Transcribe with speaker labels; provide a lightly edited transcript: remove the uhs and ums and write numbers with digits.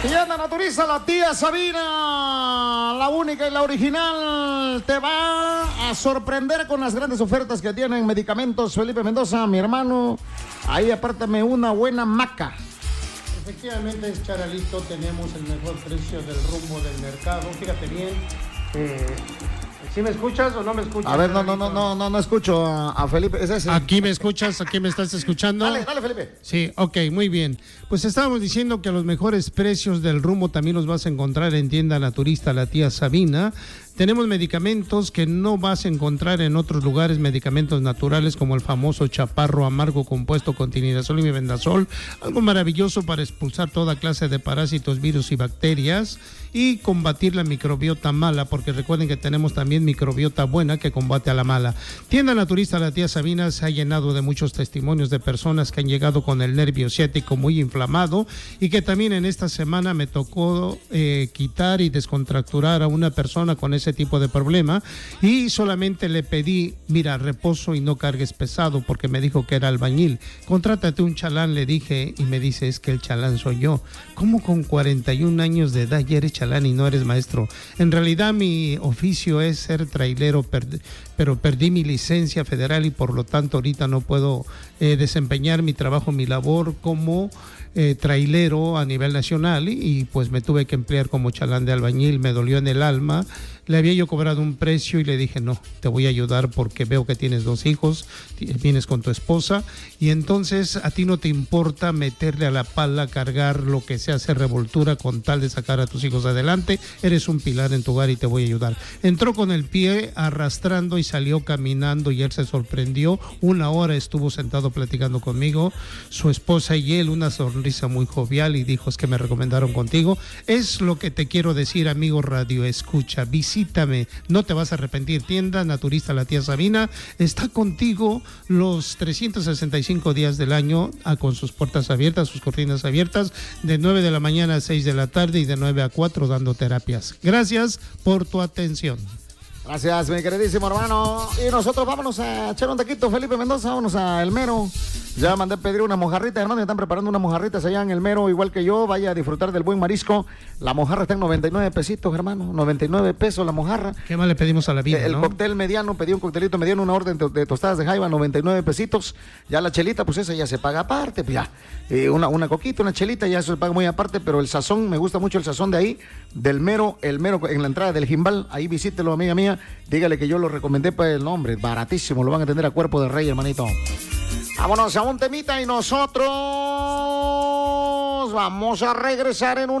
Speaker 1: Tienda Naturista, la tía Sabina, la única y la original, te va a sorprender con las grandes ofertas que tienen medicamentos. Felipe Mendoza, mi hermano, ahí apártame una buena maca.
Speaker 2: Efectivamente, Charalito, tenemos el mejor precio del rumbo del mercado. Fíjate bien. ¿Sí me escuchas o no me escuchas?
Speaker 1: A ver, no escucho a Felipe. ¿Es ese?
Speaker 3: ¿Aquí me escuchas? ¿Aquí me estás escuchando?
Speaker 1: Dale, Felipe.
Speaker 3: Sí, ok, muy bien. Pues estábamos diciendo que los mejores precios del rumbo también los vas a encontrar en Tienda Naturista La Tía Sabina. Tenemos medicamentos que no vas a encontrar en otros lugares, medicamentos naturales como el famoso chaparro amargo compuesto con tinidazol y mebendazol, algo maravilloso para expulsar toda clase de parásitos, virus y bacterias y combatir la microbiota mala, porque recuerden que tenemos también microbiota buena que combate a la mala. Tienda Naturista La Tía Sabina se ha llenado de muchos testimonios de personas que han llegado con el nervio ciático muy inflamado y que también en esta semana me tocó quitar y descontracturar a una persona con ese tipo de problema y solamente le pedí, mira, reposo y no cargues pesado, porque me dijo que era albañil. Contrátate un chalán, le dije, y me dice, es que el chalán soy yo. ¿Cómo con 41 años de edad ya eres chalán y no eres maestro? En realidad mi oficio es ser trailero, pero perdí mi licencia federal y por lo tanto ahorita no puedo desempeñar mi trabajo, mi labor como trailero a nivel nacional y pues me tuve que emplear como chalán de albañil. Me dolió en el alma. Le había yo cobrado un precio y le dije, no, te voy a ayudar porque veo que tienes 2 hijos, vienes con tu esposa y entonces a ti no te importa meterle a la pala, cargar lo que se hace revoltura con tal de sacar a tus hijos adelante. Eres un pilar en tu hogar y te voy a ayudar. Entró con el pie arrastrando y salió caminando y él se sorprendió. 1 hora estuvo sentado platicando conmigo, su esposa y él, una sonrisa muy jovial, y dijo, es que me recomendaron contigo. Es lo que te quiero decir, amigo Radio Escucha, visítame, no te vas a arrepentir. Tienda Naturista La Tía Sabina está contigo los 365 días del año, con sus puertas abiertas, sus cortinas abiertas, de 9 de la mañana a 6 de la tarde y de 9 a 4 dando terapias. Gracias por tu atención.
Speaker 1: Gracias, mi queridísimo hermano. Y nosotros vámonos a echar un taquito, Felipe Mendoza, vámonos a El Mero. Ya mandé a pedir unas mojarritas, hermano, están preparando unas mojarritas allá en El Mero, igual que yo. Vaya a disfrutar del buen marisco. La mojarra está en 99 pesitos, hermano, 99 pesos la mojarra.
Speaker 3: ¿Qué más le pedimos a la vida,
Speaker 1: El
Speaker 3: no?
Speaker 1: cóctel mediano, pedí un coctelito mediano, una orden de tostadas de jaiba, 99 pesitos. Ya la chelita, pues esa ya se paga aparte, pues ya. Una coquita, una chelita, ya eso se paga muy aparte, pero el sazón, me gusta mucho el sazón de ahí, del Mero, El Mero, en la entrada del Jimbal. Ahí visítelo, amiga mía. Dígale que yo lo recomendé para el nombre, baratísimo, lo van a tener a cuerpo de rey, hermanito. Vámonos a un temita y nosotros vamos a regresar en un